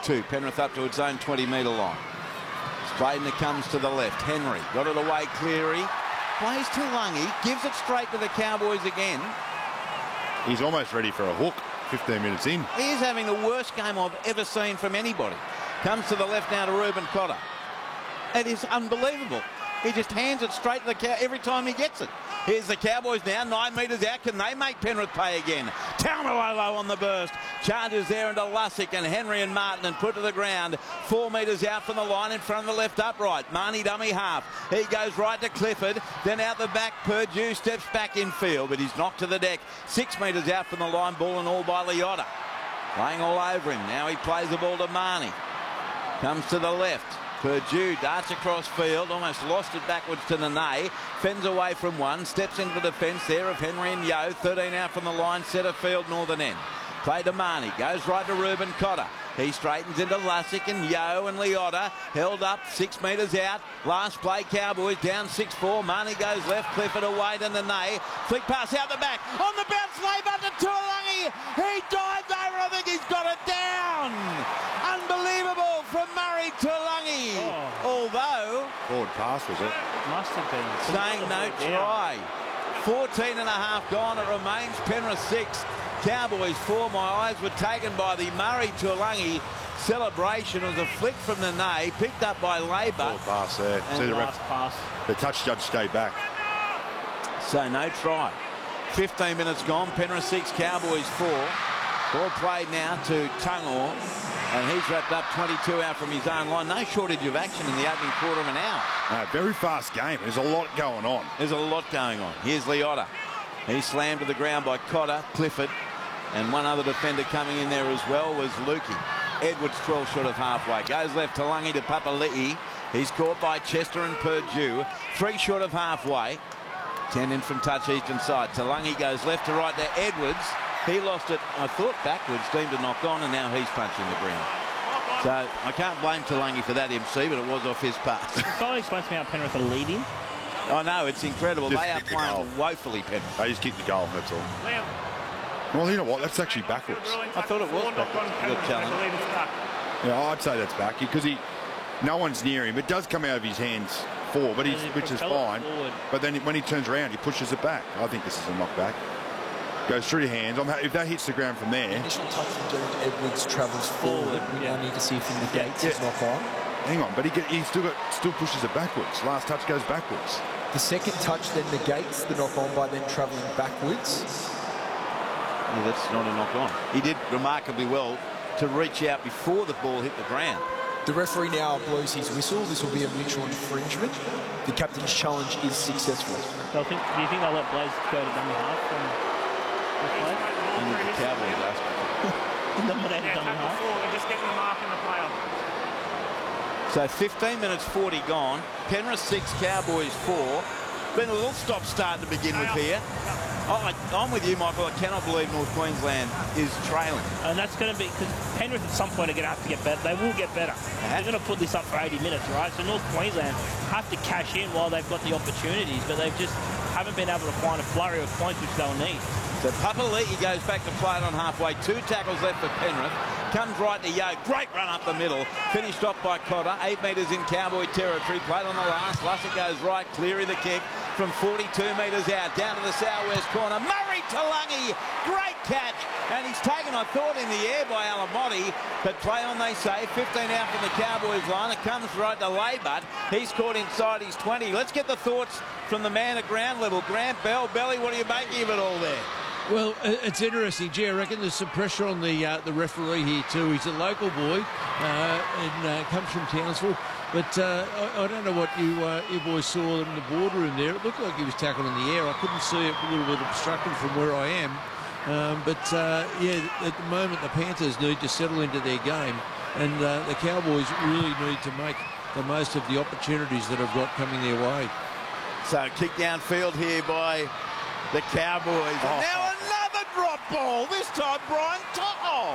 2. Penrith up to its own 20-metre line. Straightener comes to the left. Henry got it away. Cleary plays to Lungy, gives it straight to the Cowboys again. He's almost ready for a hook 15 minutes in. He is having the worst game I've ever seen from anybody. Comes to the left now to Reuben Cotter. It is unbelievable. He just hands it straight to the cow every time he gets it. Here's the Cowboys now, 9 metres out. Can they make Penrith pay again? Taumalo on the burst. Charges there into Lussick and Henry and Martin and put to the ground. 4 metres out from the line in front of the left upright. Marnie dummy half. He goes right to Clifford. Then out the back, Purdue steps back in field, but he's knocked to the deck. 6 metres out from the line, ball and all by Leota. Playing all over him. Now he plays the ball to Marnie. Comes to the left. Purdue darts across field, almost lost it backwards to Nene. Fends away from one, steps into the defence there of Henry and Yeo. 13 out from the line, centre field, northern end. Play to Marnie, goes right to Reuben Cotter. He straightens into Lussick and Yeo and Leota. Held up 6 metres out. Last play, Cowboys down 6-4. Marnie goes left, Clifford away to Nene. Flick pass out the back. On the bounce, Laybutt to Tuolangi. He dives over. I think he's got it down. Unbelievable from Murray Tuolangi. Although... Forward pass, was it? Must have been. Saying no try. 14 and a half gone. It remains Penrith 6. Cowboys 4. My eyes were taken by the Murray Tuolangi celebration. It was a flick from Nene, picked up by Laybutt. Forward pass there. See the pass. The touch judge stayed back. So no try. 15 minutes gone. Penrith 6, Cowboys 4. Ball played now to Tungor, and he's wrapped up 22 out from his own line. No shortage of action in the opening quarter of an hour. Very fast game. There's a lot going on. There's a lot going on. Here's Leota. He's slammed to the ground by Cotter, Clifford, and one other defender coming in there as well was Lukey. Edwards 12 short of halfway. Goes left to Lungy to Papali'i. He's caught by Chester and Purdue. 3 short of halfway. 10 in from touch eastern side. Tuolangi goes left to right to Edwards. He lost it, I thought, backwards, deemed to knock on, and now he's punching the ground. So I can't blame Tuolangi for that, MC, but it was off his pass. Someone explains to me how Penrith are leading. I know, it's incredible. Just they are kick the playing goal. woefully, Penrith. They just kicked the goal, that's all. Well, you know what? That's actually backwards. I thought it was backwards. Good challenge. Yeah, I'd say that's back because no one's near him. It does come out of his hands forward, but which is fine. But then when he turns around, he pushes it back. I think this is a knockback. Goes through your hands. If that hits the ground from there. Initial touch from Derek Edwards travels forward. We need to see if in the gates is knock on. Hang on, but he still pushes it backwards. Last touch goes backwards. The second touch then negates the knock on by then travelling backwards. Yeah, that's not a knock on. He did remarkably well to reach out before the ball hit the ground. The referee now blows his whistle. This will be a mutual infringement. The captain's challenge is successful. So do you think they'll let Blaze go to dummy half from this play? And the Cowboys asked. Nominated dummy half. Just getting the mark in the player. So 15 minutes 40 gone. Penrith 6, Cowboys 4. Been a little stop-start to begin with here. I'm with you, Michael. I cannot believe North Queensland is trailing. And that's going to be because Penrith at some point are going to have to get better. They will get better. They're going to put this up for 80 minutes, right? So North Queensland have to cash in while they've got the opportunities, but they've just haven't been able to find a flurry of points which they'll need. So Papali'i goes back to play it on halfway. 2 tackles left for Penrith. Comes right to Yeo. Great run up the middle. Finished off by Cotter. 8 metres in Cowboy territory. Played on the last. Lussick goes right. Cleary the kick from 42 metres out. Down to the southwest corner. Murray Tuolangi. Great catch. And he's taken, I thought, in the air by Alamotti. But play on, they say. 15 out from the Cowboys line. It comes right to Laybutt. He's caught inside his 20. Let's get the thoughts from the man at ground level. Grant Bell. Belly, what do you make of it all there? Well, it's interesting, Gee. I reckon there's some pressure on the referee here too. He's a local boy and comes from Townsville. But I don't know what you boys saw in the boardroom there. It looked like he was tackled in the air. I couldn't see it, a little bit obstructed from where I am. Yeah, at the moment the Panthers need to settle into their game, and the Cowboys really need to make the most of the opportunities that have got coming their way. So kick downfield here by the Cowboys. Oh. Now another drop ball. This time Brian To'o.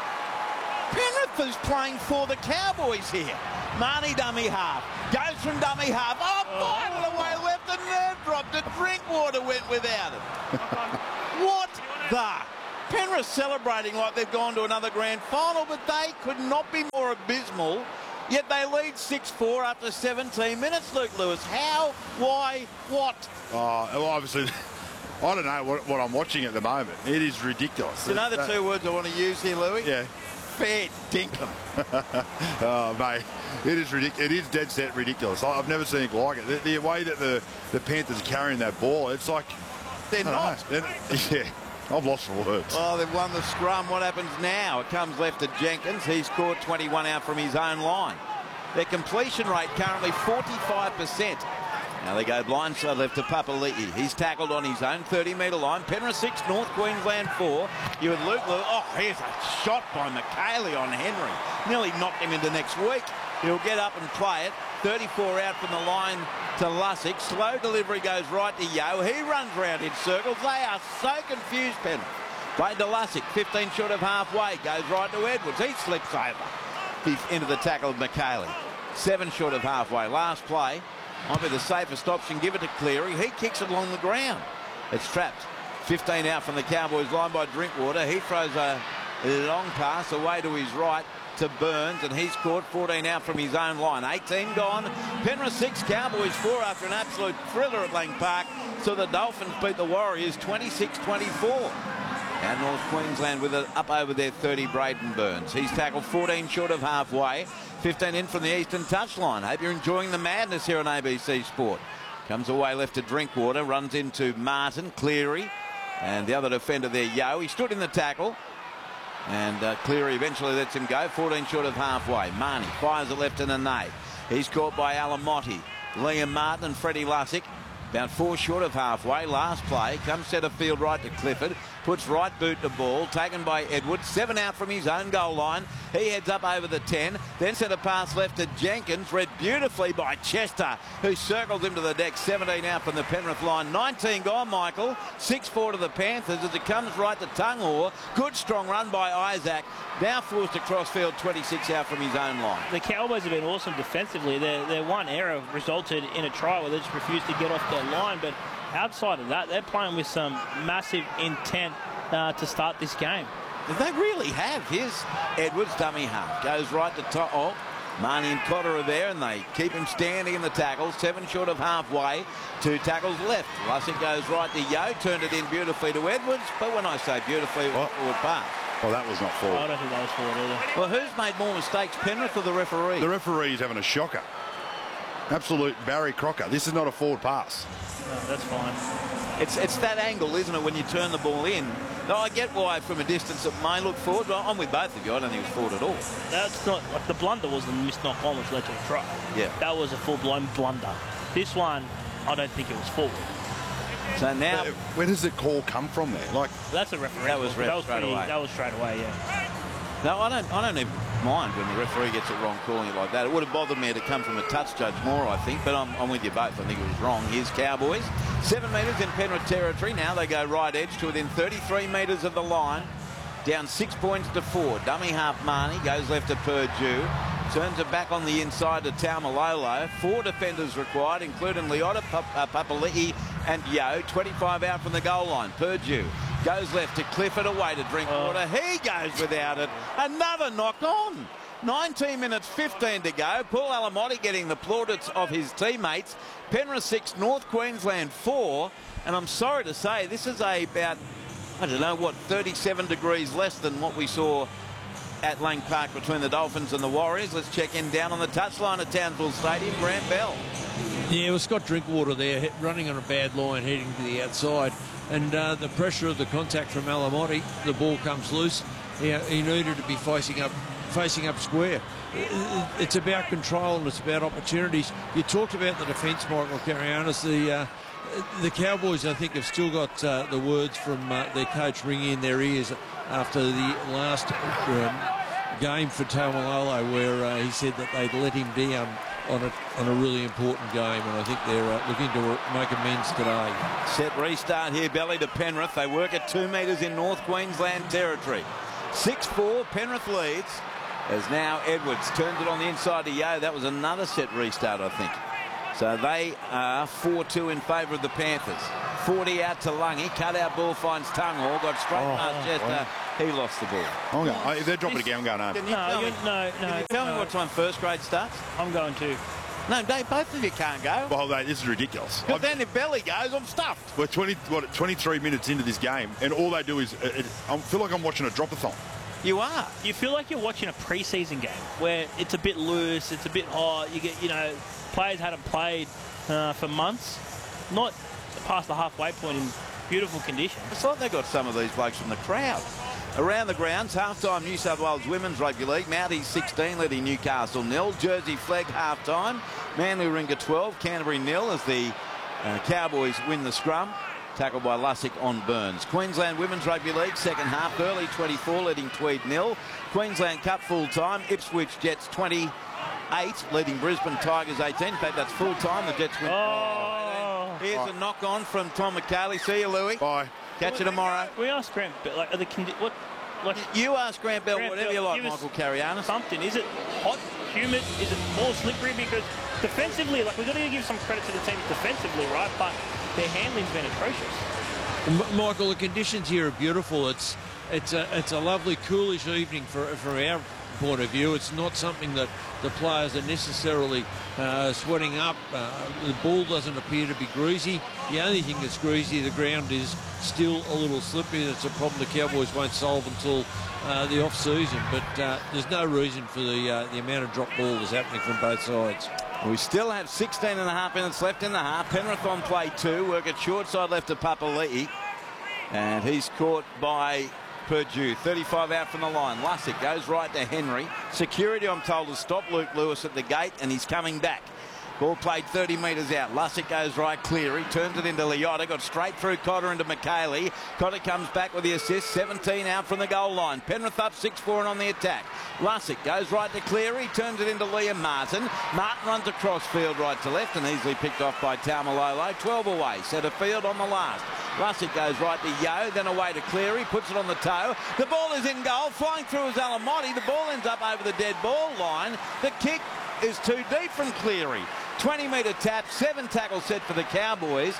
Penrith is playing for the Cowboys here. Marnie dummy half. Goes from dummy half. Oh, fired it away left and nerve dropped it. Drinkwater went without it. What the? Penrith celebrating like they've gone to another grand final, but they could not be more abysmal. Yet they lead 6-4 after 17 minutes, Luke Lewis. How? Why? What? Well, obviously, I don't know what I'm watching at the moment. It is ridiculous. You know the two words I want to use here, Louis? Yeah. Fair dinkum. Oh, mate, it is ridiculous. It is dead set ridiculous. I've never seen it like it. The way that the Panthers are carrying that ball, it's like... They're not. Yeah, I've lost for words. Oh, they've won the scrum. What happens now? It comes left to Jenkins. He's caught 21 out from his own line. Their completion rate currently 45%. Now they go blindside left to Papali'i. He's tackled on his own 30-metre line. Penrith 6, North Queensland 4. You with Luke Lewis. Oh, here's a shot by McKaylee on Henry. Nearly knocked him into next week. He'll get up and play it. 34 out from the line to Lussick. Slow delivery goes right to Yeo. He runs round in circles. They are so confused, Penrith. Played to Lussick. 15 short of halfway. Goes right to Edwards. He slips over. He's into the tackle of McKaylee. 7 short of halfway. Last play. Might be the safest option. Give it to Cleary. He kicks it along the ground. It's trapped. 15 out from the Cowboys line by Drinkwater. He throws a long pass away to his right to Burns, and he's caught 14 out from his own line. 18 gone. Penrith 6, Cowboys 4 after an absolute thriller at Lang Park. So the Dolphins beat the Warriors 26-24. And North Queensland with it up over their 30, Braden Burns. He's tackled 14 short of halfway. 15 in from the eastern touchline. Hope you're enjoying the madness here on ABC Sport. Comes away left to Drinkwater. Runs into Martin, Cleary. And the other defender there, Yeo. He stood in the tackle. And Cleary eventually lets him go. 14 short of halfway. Marnie fires it left in a nade. He's caught by Alamotti. Liam Martin and Freddie Lussick. About 4 short of halfway. Last play. Comes centre field right to Clifford. Puts right boot to ball. Taken by Edwards. 7 out from his own goal line. He heads up over the 10. Then centre pass left to Jenkins. Read beautifully by Chester, who circles him to the deck. 17 out from the Penrith line. 19 gone, Michael. 6-4 to the Panthers as it comes right to Tunghor. Good strong run by Isaac. Now forced across field. 26 out from his own line. The Cowboys have been awesome defensively. Their one error resulted in a try where they just refused to get off their line. But outside of that, they're playing with some massive intent to start this game. They really have. Here's Edwards, dummy half. Goes right to top. Oh, Marnie and Cotter are there, and they keep him standing in the tackle. 7 short of halfway. 2 tackles left. Lussick goes right to Yeo. Turned it in beautifully to Edwards. But when I say beautifully, it was forward pass. Well, that was not forward. I don't think that was forward either. Well, who's made more mistakes, Penrith or the referee? The referee's having a shocker. Absolute Barry Crocker. This is not a forward pass. No, that's fine. It's that angle, isn't it, when you turn the ball in? No, I get why from a distance it may look forward, but I'm with both of you. I don't think it was forward at all. That's not like the blunder was the missed knock on which led to a try. Yeah. That was a full-blown blunder. This one, I don't think it was forward. So now, where does the call come from there? Like, that's a referee. That was straight away. That was straight away, yeah. no, I don't even mind when the referee gets it wrong calling it like that. It would have bothered me to come from a touch judge more, I think, but I'm with you both. I think it was wrong. Here's Cowboys. 7 metres in Penrith territory. Now they go right edge to within 33 metres of the line. Down 6 points to 4. Dummy half Marnie goes left to Purdue. Turns it back on the inside to Taumalolo. 4 defenders required, including Leota, Papali'i and Yeo. 25 out from the goal line. Purdue goes left to Clifford, away to Drinkwater. He goes without it. Another knock on. 19 minutes, 15 to go. Paul Alamotti getting the plaudits of his teammates. Penrith 6, North Queensland 4. And I'm sorry to say, this is about, I don't know, what, 37 degrees less than what we saw at Lang Park between the Dolphins and the Warriors. Let's check in down on the touchline at Townsville Stadium. Grant Bell. Yeah, well, Scott Drinkwater there running on a bad line heading to the outside, and the pressure of the contact from Alamotti, the ball comes loose. He needed to be facing up square. It's about control and it's about opportunities. You talked about the defence, Michael Carianis. The Cowboys, I think, have still got the words from their coach ringing in their ears after the last game for Taumalolo, where he said that they'd let him down on a really important game, and I think they're looking to make amends today. Set restart here, belly to Penrith. They work at 2 metres in North Queensland territory. 6-4, Penrith leads, as now Edwards turns it on the inside to Yeo. That was another set restart, I think. So they are 4-2 in favour of the Panthers. 40 out to Lungy. Cut out ball finds Tunghall. Got straight past Chester. He lost the ball. If they're dropping again, I'm going home. Can you tell me what time first grade starts? I'm going to. No, Dave, both of you can't go. Well, this is ridiculous. Because then if Belly goes, I'm stuffed. We're 23 minutes into this game, and all they do is I feel like I'm watching a drop-a-thon. You are. You feel like you're watching a pre-season game where it's a bit loose, it's a bit hot. You get, players hadn't played for months, not past the halfway point in beautiful conditions. It's like they got some of these blokes from the crowd. Around the grounds, half-time New South Wales Women's Rugby League. Mounties 16, leading Newcastle 0. Jersey Flegg half-time. Manly Warringah 12, Canterbury 0 as the Cowboys win the scrum. Tackled by Lussick on Burns. Queensland Women's Rugby League, second half, Burleigh 24, leading Tweed 0. Queensland Cup full-time, Ipswich Jets 28, leading Brisbane Tigers 18. In fact, that's full-time. The Jets win. Here's a knock-on from Tom McHale. See you, Louis. Bye. Catch you tomorrow. We asked Grant, but like, You ask Grant Bell whatever you like, give us Michael Carianis. Something. Is it hot, humid? Is it more slippery? Because defensively, like, we've got to give some credit to the team defensively, right? But their handling's been atrocious. Michael, the conditions here are beautiful. It's a lovely, coolish evening from our point of view. It's not something that the players are necessarily sweating up. The ball doesn't appear to be greasy. The only thing that's greasy, the ground is still a little slippery. That's a problem the Cowboys won't solve until the off-season. But there's no reason for the amount of drop ball that's happening from both sides. We still have 16.5 minutes left in the half. Penrith on play 2. Work it short side left to Papali'i. And he's caught by Purdue. 35 out from the line. Lussick goes right to Henry. Security, I'm told, has stopped Luke Lewis at the gate, and he's coming back. Ball played 30 metres out. Lussick goes right. Cleary turns it into Liotta. Got straight through Cotter into McHale. Cotter comes back with the assist. 17 out from the goal line. Penrith up 6-4 and on the attack. Lussick goes right to Cleary. Turns it into Liam Martin. Martin runs across field right to left and easily picked off by Taumalolo. 12 away. Centre field on the last. Lussick goes right to Yeo, then away to Cleary, puts it on the toe. The ball is in goal. Flying through is Alamotti. The ball ends up over the dead ball line. The kick is too deep from Cleary. 20-metre tap, 7 tackles set for the Cowboys.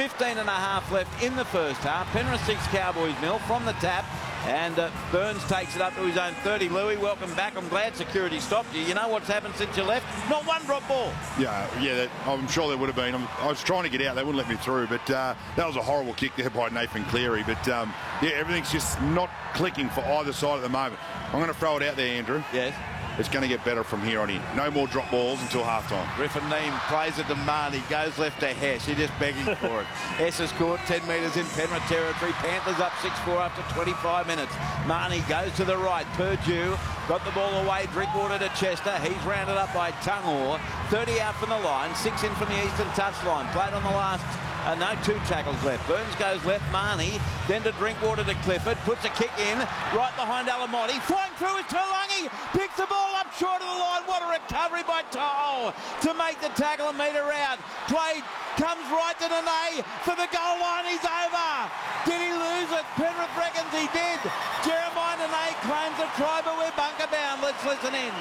15.5 left in the first half. Penrith 6, Cowboys 0 from the tap. And Burns takes it up to his own 30. Louis, welcome back. I'm glad security stopped you. You know what's happened since you left? Not one drop ball. Yeah, I'm sure there would have been. I was trying to get out. They wouldn't let me through. But that was a horrible kick there by Nathan Cleary. But, yeah, everything's just not clicking for either side at the moment. I'm going to throw it out there, Andrew. Yes. It's going to get better from here on in. No more drop balls until half-time. Griffin Neame plays it to Marnie. Goes left to Hess. He's just begging for it. Hess has caught 10 metres in Penrith territory. Panthers up 6-4 after 25 minutes. Marnie goes to the right. Purdue got the ball away. Drinkwater to Chester. He's rounded up by Tunghall. 30 out from the line. 6 in from the eastern touchline. Played on the last. No, 2 tackles left. Burns goes left, Marnie, then to Drinkwater to Clifford, puts a kick in, right behind Alamotti, flying through is Taulagi, picks the ball up short of the line. What a recovery by Toll to make the tackle and meter out. Play comes right to Nene for the goal line. He's over. Did he lose it? Penrith reckons he did. Jeremiah Nene claims a try, but we're bunker bound. Let's listen in.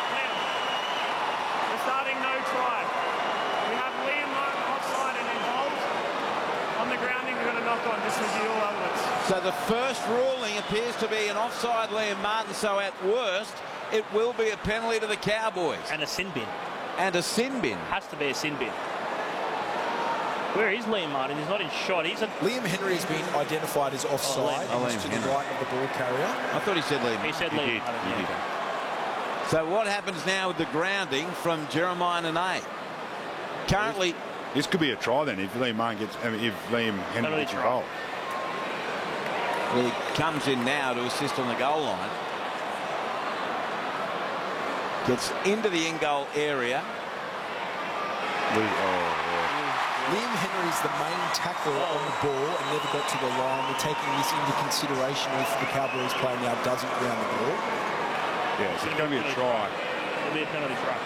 We're starting no try. We have Liam Martin offside and involved. On the grounding, we're going to knock on. This is the all elements. So the first ruling appears to be an offside Liam Martin. So at worst, it will be a penalty to the Cowboys. And a sin bin. And a sin bin. Has to be a sin bin. Where is Liam Martin? He's not in shot. Liam Henry has been identified as offside. He's to the right of the ball carrier. I thought he said Liam. He said Liam Martin. So what happens now with the grounding from Jeremiah Nene? Currently, this could be a try then if Liam Martin gets, if Liam Henry gets involved. Well, he comes in now to assist on the goal line. Gets into the in-goal area. Liam Henry's the main tackler on the ball and never got to the line. We're taking this into consideration if the Cowboys player now doesn't ground the ball. Yeah, so it's going to be a try. It'll be a penalty try.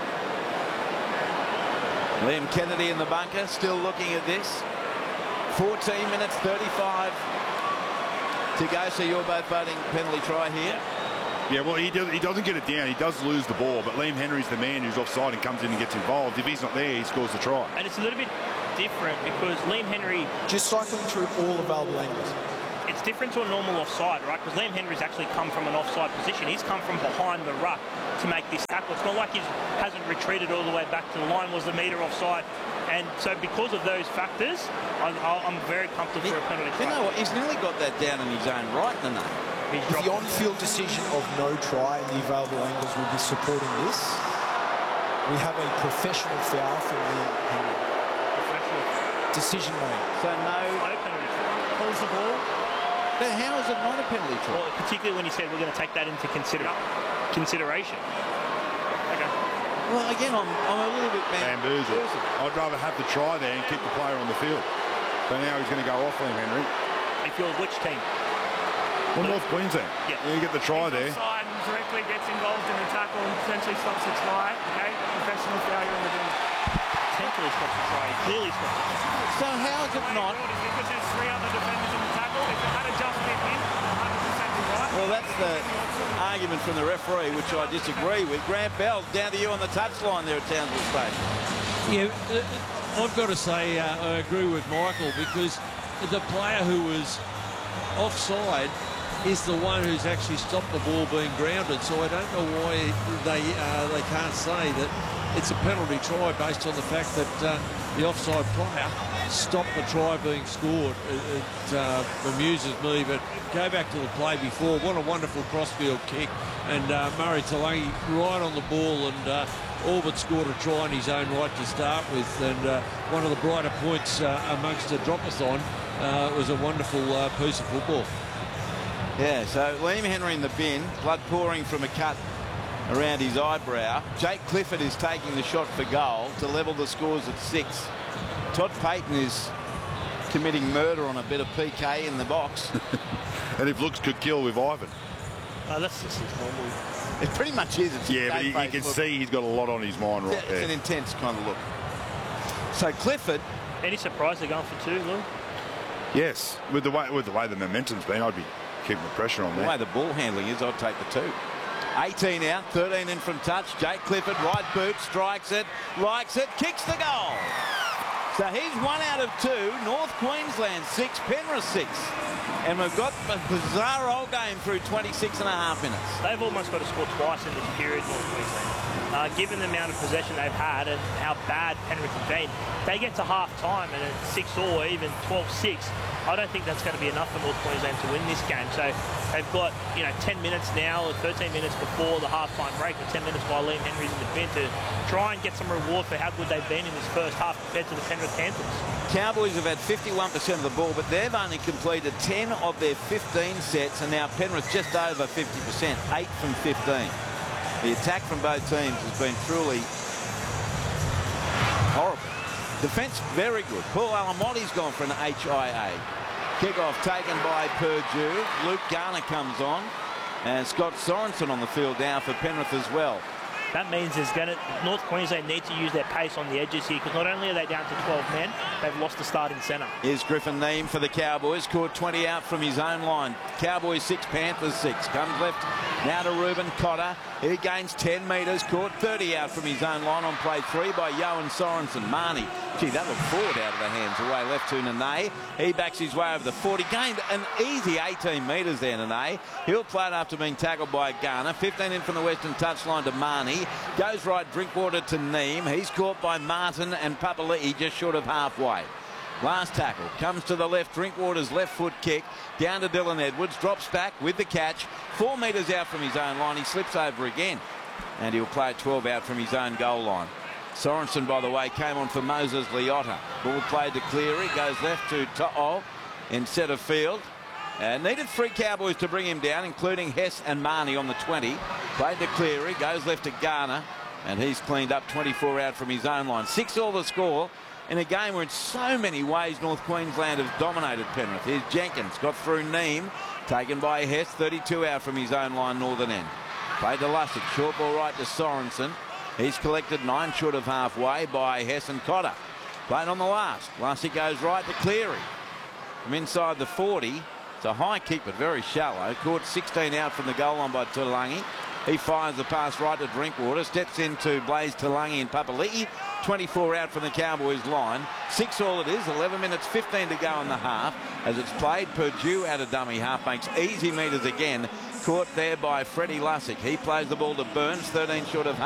Liam Kennedy in the bunker, still looking at this. 14 minutes 35 to go. So you're both voting penalty try here. Yeah, well, he doesn't get it down. He does lose the ball, but Liam Henry's the man who's offside and comes in and gets involved. If he's not there, he scores the try. And it's a little bit different because Liam Henry... Just cycling through all available angles. It's different to a normal offside, right? Because Liam Henry's actually come from an offside position. He's come from behind the ruck to make this tackle. It's not like he hasn't retreated all the way back to the line, was the metre offside. And so because of those factors, I'm very comfortable for a penalty try. You know what? He's nearly got that down in his own right, doesn't he? The on-field decision of no try and the available angles will be supporting this. We have a professional foul for Liam Henry. Professional Decision made. So no penalty try. pulls the ball. Then how is it not a penalty try? Well, particularly when he said we're going to take that into consideration. Okay. Well, again, I'm a little bit bamboozled. I'd rather have the try there and keep the player on the field. But now he's going to go off Liam Henry. If you're which team? Well, North Queensland. Yeah. You get the try there. Offside and directly gets involved in the tackle and potentially stops the try. Okay, professional failure in the game. Potentially stops the try. He clearly stops the try. So how is it not? Because there's 3 other defenders in the tackle. If it had just been him, 100% right. Well, that's the argument from the referee, which I disagree with. Grant Bell, down to you on the touchline there at Townsville Station. Yeah, I've got to say I agree with Michael because the player who was offside is the one who's actually stopped the ball being grounded. So I don't know why they can't say that it's a penalty try based on the fact that the offside player stopped the try being scored. It amuses me, but go back to the play before. What a wonderful crossfield kick. And Murray Talangi right on the ball and all but scored a try in his own right to start with. And one of the brighter points amongst the drop-a-thon was a wonderful piece of football. Yeah, so Liam Henry in the bin, blood pouring from a cut around his eyebrow. Jake Clifford is taking the shot for goal to level the scores at 6. Todd Payton is committing murder on a bit of PK in the box. And if looks could kill with Ivan. That's just his normal. It pretty much is. It's Yeah, but you can see he's got a lot on his mind right there. It's an intense kind of look. So Clifford. Any surprise they're going for 2, Lou? Yes, with the way the momentum's been, I'd be keeping the pressure on The that. way the ball handling is, I'd take the 2. 18 out, 13 in from touch. Jake Clifford, right boot, strikes it, likes it, kicks the goal. So he's 1 out of 2. North Queensland 6, Penrith 6. And we've got a bizarre old game through 26 and a half minutes. They've almost got to score twice in this period, North Queensland. Given the amount of possession they've had and how bad Penrith have been, they get to half-time and it's 6 or even 12-6. I don't think that's going to be enough for North Queensland to win this game. So they've got, 10 minutes now or 13 minutes before the half-time break, or 10 minutes while Liam Henry's in the bin to try and get some reward for how good they've been in this first half compared to the Penrith Panthers. Cowboys have had 51% of the ball, but they've only completed 10 of their 15 sets, and now Penrith just over 50%, 8 from 15. The attack from both teams has been truly horrible. Defence very good. Paul Alamoti's gone for an HIA. Kick-off taken by Purdue. Luke Garner comes on. And Scott Sorensen on the field now for Penrith as well. That means North Queensland need to use their pace on the edges here, because not only are they down to 12 men, they've lost the starting centre. Here's Griffin Neame for the Cowboys. Caught 20 out from his own line. Cowboys 6, Panthers 6. Comes left now to Reuben Cotter. He gains 10 metres. Caught 30 out from his own line on play 3 by Johan Sorensen. Marnie. Gee, that looked forward out of the hands. Away left to Nene. He backs his way over the 40. Gained an easy 18 metres there, Nene. He'll play it after being tackled by Garner. 15 in from the western touchline to Marnie. Goes right, Drinkwater to Neame. He's caught by Martin and Papali'i just short of halfway. Last tackle comes to the left. Drinkwater's left foot kick down to Dylan Edwards. Drops back with the catch. 4 metres out from his own line. He slips over again. And he'll play it 12 out from his own goal line. Sorensen, by the way, came on for Moses Liotta. Ball played to Cleary. Goes left to To'o in centre field. Needed 3 Cowboys to bring him down, including Hess and Marnie on the 20. Played to Cleary. Goes left to Garner. And he's cleaned up 24 out from his own line. 6-all the score in a game where in so many ways North Queensland have dominated Penrith. Here's Jenkins. Got through Neame. Taken by Hess. 32 out from his own line, northern end. Played to Lussick. Short ball right to Sorensen. He's collected 9 short of halfway by Hess and Cotter. Played on the last. Lussick goes right to Cleary. From inside the 40. It's a high kick, but very shallow. Caught 16 out from the goal line by Tulangi. He fires the pass right to Drinkwater. Steps into Blaze Talangi and Papali'i. 24 out from the Cowboys line. 6 all it is. 11 minutes 15 to go in the half. As it's played, Purdue out of dummy half makes easy meters again. Caught there by Freddie Lussick. He plays the ball to Burns. 13 short of half.